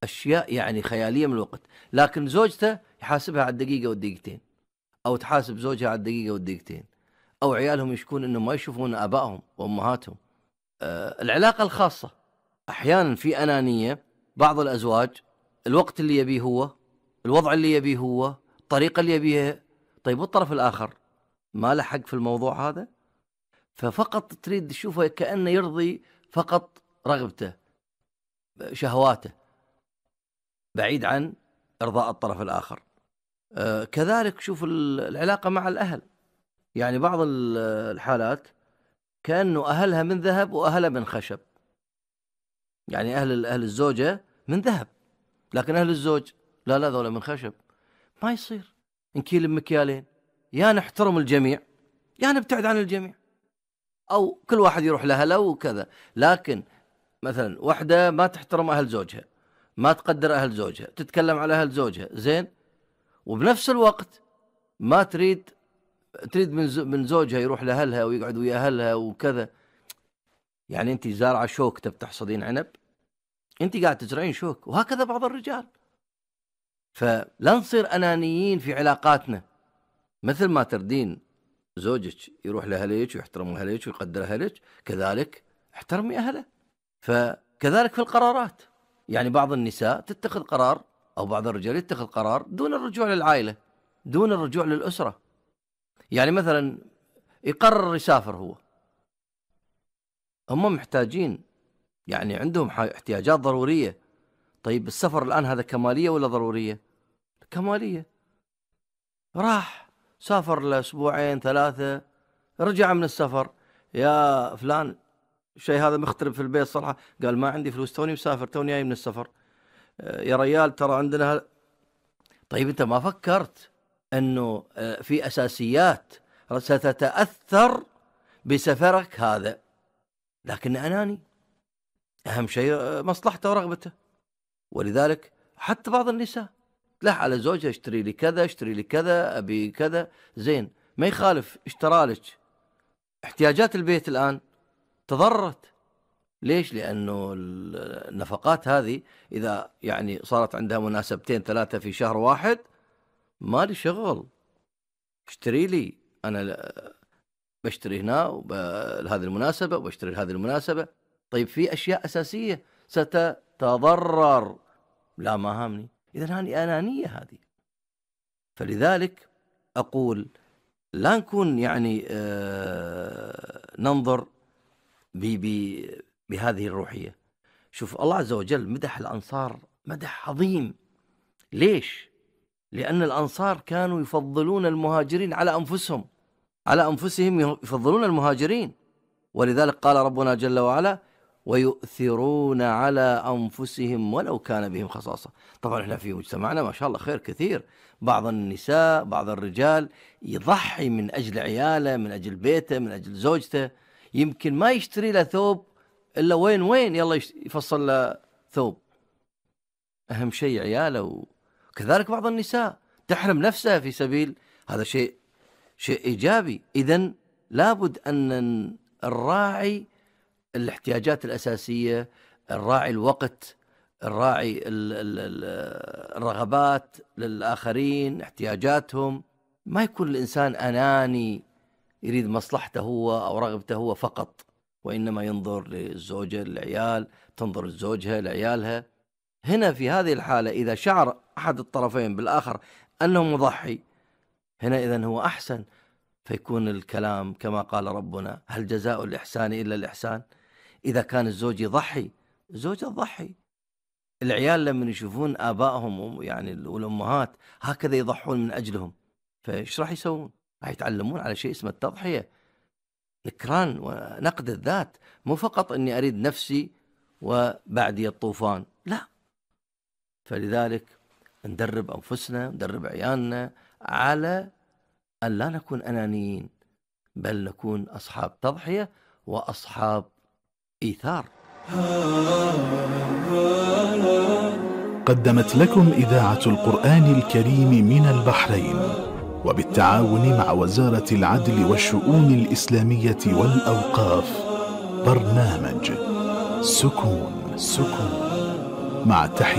أشياء يعني خيالية من الوقت، لكن زوجته يحاسبها على الدقيقة والدقيقتين، أو تحاسب زوجها على الدقيقة والدقيقتين، أو عيالهم يشكون إنهم ما يشوفون آبائهم وأمهاتهم. العلاقة الخاصة أحيانا في أنانية. بعض الأزواج الوقت اللي يبيه هو، الوضع اللي يبيه هو، الطريقة اللي يبيها. طيب والطرف الآخر ما له حق في الموضوع هذا، ففقط تريد تشوفه كأنه يرضي فقط رغبته شهواته بعيد عن إرضاء الطرف الآخر. كذلك شوف العلاقة مع الأهل، يعني بعض الحالات كأنه أهلها من ذهب وأهلها من خشب، يعني أهل الزوجة من ذهب، لكن أهل الزوج لا ذولا من خشب. ما يصير نكيل بمكيالين، يا نحترم الجميع يا نبتعد عن الجميع، أو كل واحد يروح لأهله وكذا. لكن مثلا واحدة ما تحترم أهل زوجها، ما تقدر أهل زوجها، تتكلم على أهل زوجها زين، وبنفس الوقت ما تريد من زوجها يروح لأهلها ويقعد ويا أهلها وكذا. يعني أنت زارعة شوك تبي تحصدين عنب، أنت قاعد تزرعين شوك. وهكذا بعض الرجال. فلا نصير أنانيين في علاقاتنا، مثل ما تردين زوجك يروح لأهلك ويحترم أهلك ويقدر أهلك، كذلك احترمي أهله. فكذلك في القرارات، يعني بعض النساء تتخذ قرار أو بعض الرجال يتخذ قرار دون الرجوع للعائلة، دون الرجوع للأسرة. يعني مثلا يقرر يسافر، هم محتاجين، يعني عندهم احتياجات ضرورية. طيب السفر الآن هذا كمالية ولا ضرورية؟ كمالية. راح سافر لأسبوعين 3، رجع من السفر، يا فلان شيء هذا مختلف في البيت صراحة. قال ما عندي فلوس، توني مسافر، توني جاي من السفر. يا ريال ترى عندنا طيب أنت ما فكرت أنه في أساسيات ستتأثر بسفرك هذا، لكن أناني، أهم شيء مصلحته ورغبته. ولذلك حتى بعض النساء تلح على زوجها اشتري لي كذا، اشتري لي كذا، أبي كذا، زين ما يخالف اشترى لك. احتياجات البيت الآن تضررت. ليش؟ لأنه النفقات هذه إذا يعني صارت عندها مناسبتين 3 في شهر واحد، ما لي شغل، اشتري لي، أنا بشتري هنا لهذه المناسبة وبشتري لهذه المناسبة. طيب في أشياء أساسية ستتضرر، لا ما هامني. إذن هذه أنانية هذه. فلذلك أقول لا نكون يعني ننظر بهذه الروحية. شوف الله عز وجل مدح الأنصار مدح عظيم. ليش؟ لأن الأنصار كانوا يفضلون المهاجرين على أنفسهم يفضلون المهاجرين. ولذلك قال ربنا جل وعلا ويؤثرون على أنفسهم ولو كان بهم خصاصة. طبعا احنا في مجتمعنا ما شاء الله خير كثير، بعض النساء بعض الرجال يضحي من أجل عياله، من أجل بيته، من أجل زوجته، يمكن ما يشتري له ثوب إلا وين يلا يفصل له ثوب، أهم شيء عياله. وكذلك بعض النساء تحرم نفسها في سبيل هذا، شيء إيجابي. إذن لابد أن الراعي الاحتياجات الأساسية، الراعي الوقت، الراعي الرغبات للآخرين، احتياجاتهم. ما يكون الإنسان أناني يريد مصلحته هو أو رغبته هو فقط، وإنما ينظر للزوجة للعيال، تنظر لزوجها لعيالها. هنا في هذه الحالة إذا شعر أحد الطرفين بالآخر أنه مضحي، هنا إذن هو أحسن، فيكون الكلام كما قال ربنا هل جزاء الإحسان إلا الإحسان. إذا كان الزوج يضحي، الزوجة تضحي. العيال لما يشوفون آبائهم يعني والأمهات هكذا يضحون من أجلهم، فإيش راح يسوون؟ راح يتعلمون على شيء اسمه التضحية، نكران ونقد الذات، مو فقط أني أريد نفسي وبعدي الطوفان، لا. فلذلك ندرب أنفسنا، ندرب عيالنا على أن لا نكون أنانيين، بل نكون أصحاب تضحية وأصحاب إيثار. قدمت لكم إذاعة القرآن الكريم من البحرين وبالتعاون مع وزارة العدل والشؤون الإسلامية والأوقاف برنامج سكون مع تحية